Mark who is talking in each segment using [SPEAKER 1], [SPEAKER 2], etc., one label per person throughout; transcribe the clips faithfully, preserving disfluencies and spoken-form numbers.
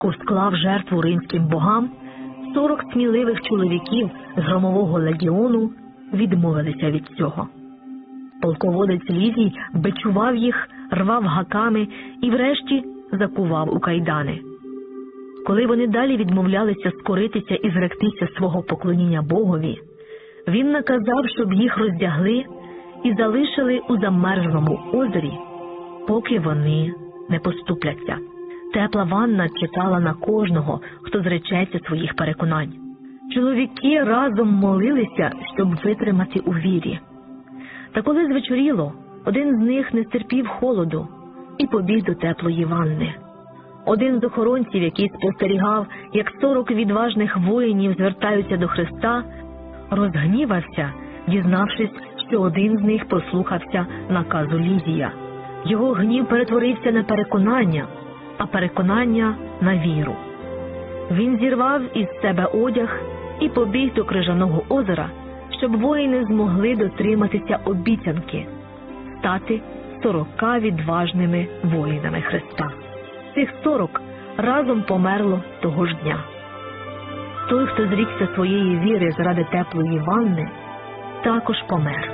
[SPEAKER 1] склав жертву римським богам, сорок сміливих чоловіків з громового легіону відмовилися від цього. Полководець Лізій бичував їх, рвав гаками і врешті закував у кайдани. Коли вони далі відмовлялися скоритися і зректися свого поклоніння Богові, він наказав, щоб їх роздягли і залишили у замерзлому озері, поки вони не поступляться. Тепла ванна чекала на кожного, хто зречеться своїх переконань. Чоловіки разом молилися, щоб витримати у вірі. Та коли звечоріло, один з них не стерпів холоду і побіг до теплої ванни. Один з охоронців, який спостерігав, як сорок відважних воїнів звертаються до Христа, розгнівався, дізнавшись, що один з них послухався наказу Лізія. Його гнів перетворився на переконання, а переконання – на віру. Він зірвав із себе одяг і побіг до крижаного озера, щоб воїни змогли дотриматися обіцянки – стати сорока відважними воїнами Христа. Цих сорок разом померло того ж дня. Той, хто зрікся своєї віри заради теплої ванни, також помер.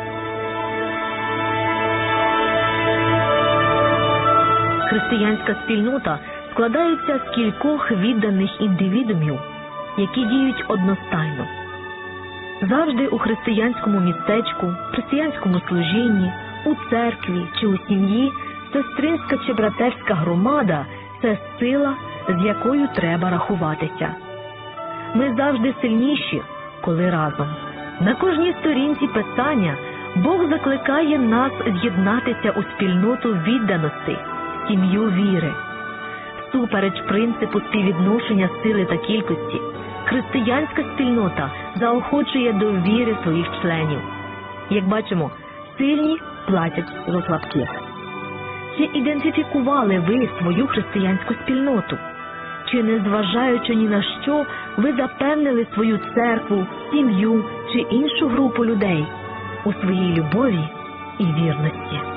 [SPEAKER 1] Християнська спільнота складається з кількох відданих індивідумів, які діють одностайно. Завжди у християнському містечку, християнському служінні, у церкві чи у сім'ї сестринська чи братерська громада – це сила, з якою треба рахуватися. Ми завжди сильніші, коли разом. На кожній сторінці Писання Бог закликає нас з'єднатися у спільноту відданості, сім'ю віри. Всупереч принципу співвідношення сили та кількості, християнська спільнота заохочує до віри своїх членів. Як бачимо, сильні платять за слабких. Чи ідентифікували ви свою християнську спільноту? Чи, незважаючи ні на що, ви запевнили свою церкву, сім'ю чи іншу групу людей у своїй любові і вірності?